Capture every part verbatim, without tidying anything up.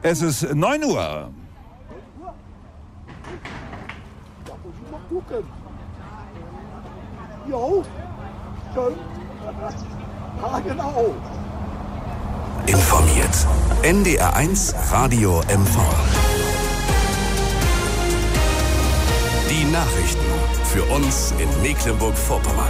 Es ist neun Uhr. Ja, mal gucken. Jo, schön. Ja, genau. Informiert. N D R eins Radio M V. Die Nachrichten für uns in Mecklenburg-Vorpommern.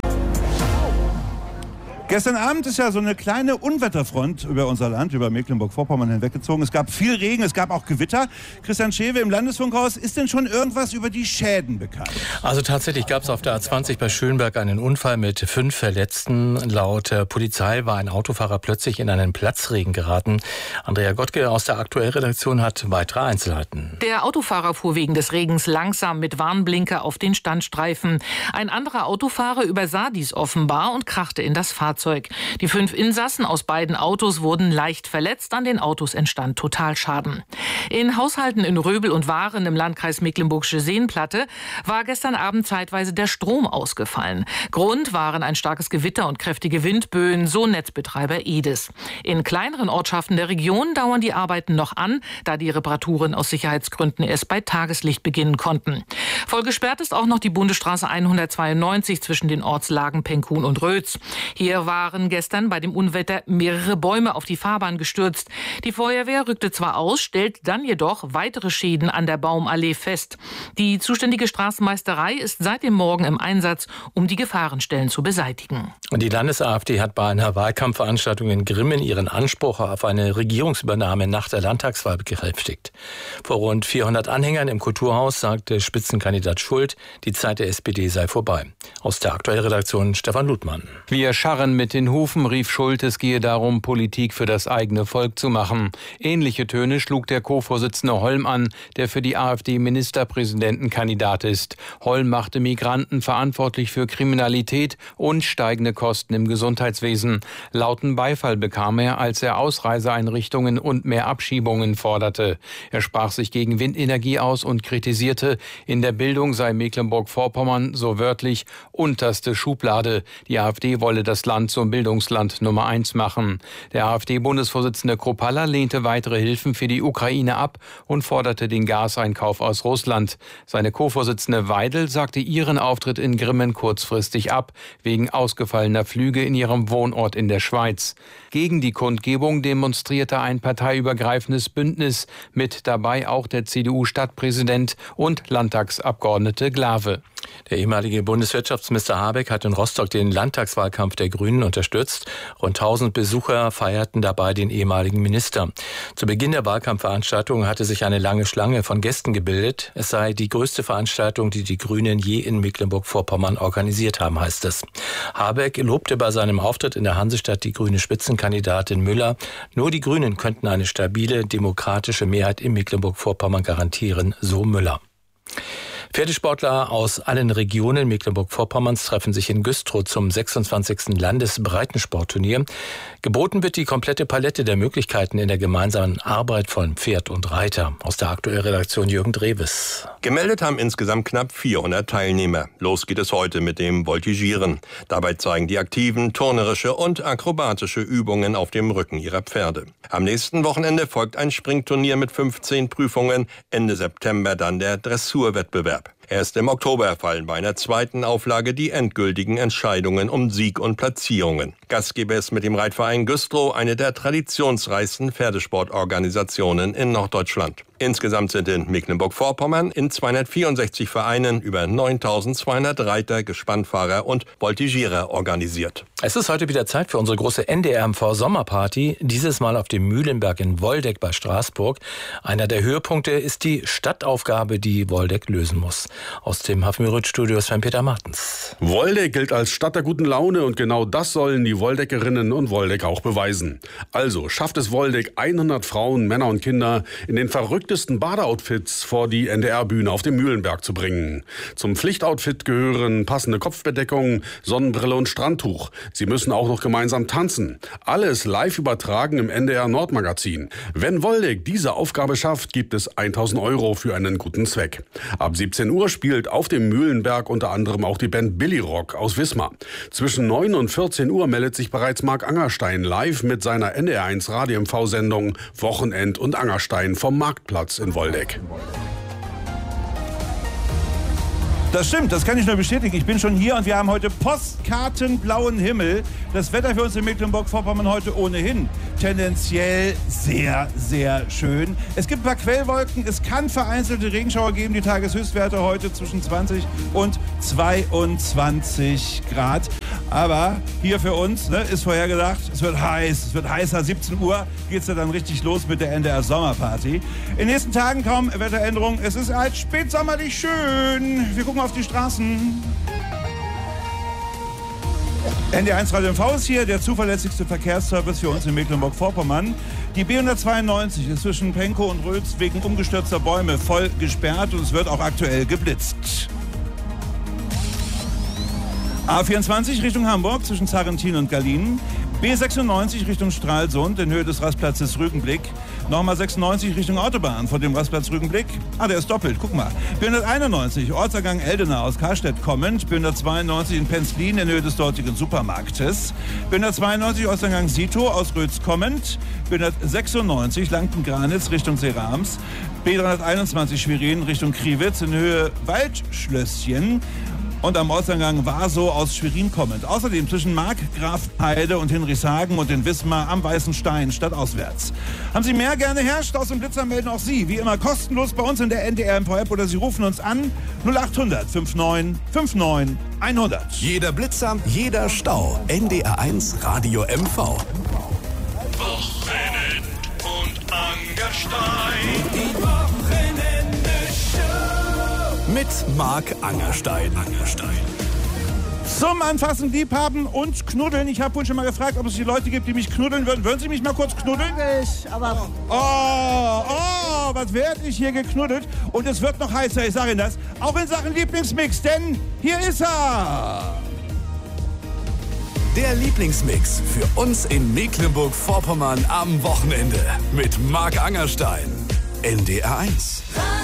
Gestern Abend ist ja so eine kleine Unwetterfront über unser Land, über Mecklenburg-Vorpommern hinweggezogen. Es gab viel Regen, es gab auch Gewitter. Christian Schewe im Landesfunkhaus, ist denn schon irgendwas über die Schäden bekannt? Also tatsächlich gab es auf der A zwanzig bei Schönberg einen Unfall mit fünf Verletzten. Laut äh, Polizei war ein Autofahrer plötzlich in einen Platzregen geraten. Andrea Gottke aus der Aktuellredaktion hat weitere Einzelheiten. Der Autofahrer fuhr wegen des Regens langsam mit Warnblinker auf den Standstreifen. Ein anderer Autofahrer übersah dies offenbar und krachte in das Fahrzeug. Die fünf Insassen aus beiden Autos wurden leicht verletzt, an den Autos entstand Totalschaden. In Haushalten in Röbel und Waren im Landkreis Mecklenburgische Seenplatte war gestern Abend zeitweise der Strom ausgefallen. Grund waren ein starkes Gewitter und kräftige Windböen, so Netzbetreiber Edis. In kleineren Ortschaften der Region dauern die Arbeiten noch an, da die Reparaturen aus Sicherheitsgründen erst bei Tageslicht beginnen konnten. Voll gesperrt ist auch noch die Bundesstraße hundertzweiundneunzig zwischen den Ortslagen Penkhuhn und Rötz. Hier waren gestern bei dem Unwetter mehrere Bäume auf die Fahrbahn gestürzt. Die Feuerwehr rückte zwar aus, stellt dann jedoch weitere Schäden an der Baumallee fest. Die zuständige Straßenmeisterei ist seit dem Morgen im Einsatz, um die Gefahrenstellen zu beseitigen. Und die Landes-AfD hat bei einer Wahlkampfveranstaltung in Grimmen ihren Anspruch auf eine Regierungsübernahme nach der Landtagswahl bekräftigt. Vor rund vierhundert Anhängern im Kulturhaus sagte Spitzenkandidat Schult, die Zeit der S P D sei vorbei. Aus der Aktuellredaktion Stefan Ludmann. Wir scharren mit den Hufen, rief Schult, es gehe darum, Politik für das eigene Volk zu machen. Ähnliche Töne schlug der Co-Vorsitzende Holm an, der für die AfD-Ministerpräsidentenkandidat ist. Holm machte Migranten verantwortlich für Kriminalität und steigende Kosten im Gesundheitswesen. Lauten Beifall bekam er, als er Ausreiseeinrichtungen und mehr Abschiebungen forderte. Er sprach sich gegen Windenergie aus und kritisierte, in der Bildung sei Mecklenburg-Vorpommern, so wörtlich, unterste Schublade. Die AfD wolle das Land zum Bildungsland Nummer eins machen. Der AfD-Bundesvorsitzende Kropalla lehnte weitere Hilfen für die Ukraine ab und forderte den Gaseinkauf aus Russland. Seine Co-Vorsitzende Weidel sagte ihren Auftritt in Grimmen kurzfristig ab, wegen ausgefallener Flüge in ihrem Wohnort in der Schweiz. Gegen die Kundgebung demonstrierte ein parteiübergreifendes Bündnis, mit dabei auch der C D U-Stadtpräsident und Landtagsabgeordnete Glawe. Der ehemalige Bundeswirtschaftsminister Habeck hat in Rostock den Landtagswahlkampf der Grünen unterstützt. Rund tausend Besucher feierten dabei den ehemaligen Minister. Zu Beginn der Wahlkampfveranstaltung hatte sich eine lange Schlange von Gästen gebildet. Es sei die größte Veranstaltung, die die Grünen je in Mecklenburg-Vorpommern organisiert haben, heißt es. Habeck lobte bei seinem Auftritt in der Hansestadt die grüne Spitzenkandidatin Müller. Nur die Grünen könnten eine stabile, demokratische Mehrheit in Mecklenburg-Vorpommern garantieren, so Müller. Pferdesportler aus allen Regionen Mecklenburg-Vorpommerns treffen sich in Güstrow zum sechsundzwanzigsten Landesbreitensportturnier. Geboten wird die komplette Palette der Möglichkeiten in der gemeinsamen Arbeit von Pferd und Reiter. Aus der Aktuellredaktion Jürgen Drewes. Gemeldet haben insgesamt knapp vierhundert Teilnehmer. Los geht es heute mit dem Voltigieren. Dabei zeigen die Aktiven turnerische und akrobatische Übungen auf dem Rücken ihrer Pferde. Am nächsten Wochenende folgt ein Springturnier mit fünfzehn Prüfungen. Ende September dann der Dressurwettbewerb. Erst im Oktober fallen bei einer zweiten Auflage die endgültigen Entscheidungen um Sieg und Platzierungen. Gastgeber ist mit dem Reitverein Güstrow eine der traditionsreichsten Pferdesportorganisationen in Norddeutschland. Insgesamt sind in Mecklenburg-Vorpommern in zweihundertvierundsechzig Vereinen über neuntausendzweihundert Reiter, Gespannfahrer und Voltigierer organisiert. Es ist heute wieder Zeit für unsere große N D R M V-Sommerparty, dieses Mal auf dem Mühlenberg in Woldeck bei Straßburg. Einer der Höhepunkte ist die Stadtaufgabe, die Woldeck lösen muss. Aus dem Hafenrütt-Studio ist Peter Martens. Woldeck gilt als Stadt der guten Laune und genau das sollen die Woldeckerinnen und Woldeck auch beweisen. Also schafft es Woldeck hundert Frauen, Männer und Kinder in den verrückten verrücktesten Badeoutfits vor die N D R-Bühne auf dem Mühlenberg zu bringen. Zum Pflichtoutfit gehören passende Kopfbedeckung, Sonnenbrille und Strandtuch. Sie müssen auch noch gemeinsam tanzen. Alles live übertragen im N D R Nordmagazin. Wenn Woldeck diese Aufgabe schafft, gibt es tausend Euro für einen guten Zweck. Ab siebzehn Uhr spielt auf dem Mühlenberg unter anderem auch die Band Billy Rock aus Wismar. Zwischen neun und vierzehn Uhr meldet sich bereits Marc Angerstein live mit seiner N D R eins Radio M V-Sendung Wochenend und Angerstein vom Marktplatz in Woldeck. Das stimmt, das kann ich nur bestätigen. Ich bin schon hier und wir haben heute postkartenblauen Himmel. Das Wetter für uns in Mecklenburg-Vorpommern heute ohnehin tendenziell sehr, sehr schön. Es gibt ein paar Quellwolken, es kann vereinzelte Regenschauer geben. Die Tageshöchstwerte heute zwischen zwanzig und zweiundzwanzig Grad. Aber hier für uns ne, ist vorhergesagt, es wird heiß, es wird heißer. siebzehn Uhr geht es ja dann richtig los mit der N D R Sommerparty. In den nächsten Tagen kaum Wetteränderung. Es ist halt spätsommerlich schön. Wir gucken auf die Straßen. N D R eins Radio M V ist hier, der zuverlässigste Verkehrsservice für uns in Mecklenburg-Vorpommern. Die B hundertzweiundneunzig ist zwischen Penkow und Rötz wegen umgestürzter Bäume voll gesperrt und es wird auch aktuell geblitzt. A vierundzwanzig Richtung Hamburg zwischen Zarrentin und Gallien. B sechsundneunzig Richtung Stralsund in Höhe des Rastplatzes Rügenblick. Nochmal sechsundneunzig Richtung Autobahn von dem Rastplatz Rügenblick. Ah, der ist doppelt, guck mal. B hunderteinundneunzig Ortsergang Eldena aus Karstedt kommend. B hundertzweiundneunzig in Penzlin in Höhe des dortigen Supermarktes. B hundertzweiundneunzig Ortsergang Sito aus Rötz kommend. B hundertsechsundneunzig Lanken-Granitz Richtung Serams. B dreihunderteinundzwanzig Schwerin Richtung Kriwitz in Höhe Waldschlösschen. Und am Ortseingang Warsow aus Schwerin kommend. Außerdem zwischen Markgrafheide und Hinrichshagen und in Wismar am Weißen Stein stadtauswärts. Haben Sie mehr gerne her? Staus und Blitzer melden auch Sie. Wie immer kostenlos bei uns in der N D R M V-App oder Sie rufen uns an null achthundert neunundfünfzig neunundfünfzig hundert. Jeder Blitzer, jeder Stau. N D R eins Radio M V. Wochenend und Angerstein. Die Wochenende-Show. Mit Marc Angerstein. Angerstein. Zum Anfassen, Liebhaben und Knuddeln. Ich habe wohl schon mal gefragt, ob es hier Leute gibt, die mich knuddeln würden. Würden Sie mich mal kurz knuddeln? Ich, aber Oh, oh, was werde ich hier geknuddelt? Und es wird noch heißer, ich sage Ihnen das. Auch in Sachen Lieblingsmix, denn hier ist er. Der Lieblingsmix für uns in Mecklenburg-Vorpommern am Wochenende. Mit Marc Angerstein. N D R eins.